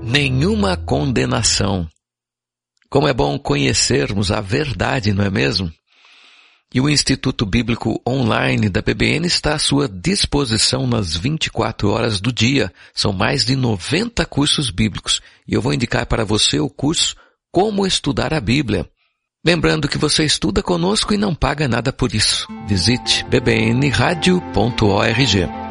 Nenhuma condenação. Como é bom conhecermos a verdade, não é mesmo? E o Instituto Bíblico Online da PBN está à sua disposição nas 24 horas do dia. São mais de 90 cursos bíblicos. E eu vou indicar para você o curso Como Estudar a Bíblia. Lembrando que você estuda conosco e não paga nada por isso. Visite bbnradio.org.